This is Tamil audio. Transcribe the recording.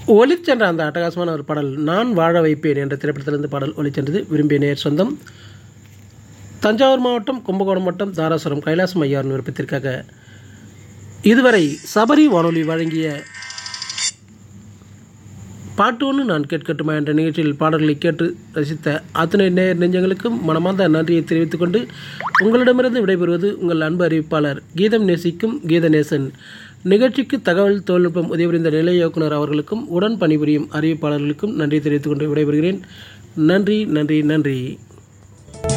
ஒலிச்சென்ற அந்த அட்டகாசமான ஒரு பாடல் நான் வாழ வைப்பேன் என்ற திரைப்படத்திலிருந்து பாடல் ஒலிச்சென்றது. விரும்பிய நேர் சொந்தம் தஞ்சாவூர் மாவட்டம், கும்பகோணம் மாவட்டம், தாராசுரம் கைலாசம் ஐயாவின் விருப்பத்திற்காக இதுவரை சபரி வானொலி வழங்கிய பாட்டு ஒன்று நான் கேட்கட்டுமா என்ற நிகழ்ச்சியில் பாடல்களை கேட்டு ரசித்த அத்தனை நேர் நெஞ்சங்களுக்கும் மனமார்ந்த நன்றியை தெரிவித்துக் கொண்டு உங்களிடமிருந்து விடைபெறுவது உங்கள் அன்பு அறிவிப்பாளர் கீதம் நேசிக்கும் கீதநேசன். நிகழ்ச்சிக்கு தகவல் தொழில்நுட்பம் உதவிபுரிந்த நிலைய இயக்குனர் அவர்களுக்கும் உடன் பணிபுரியும் அறிவிப்பாளர்களுக்கும் நன்றி தெரிவித்துக் கொண்டு விடைபெறுகிறேன். நன்றி நன்றி நன்றி.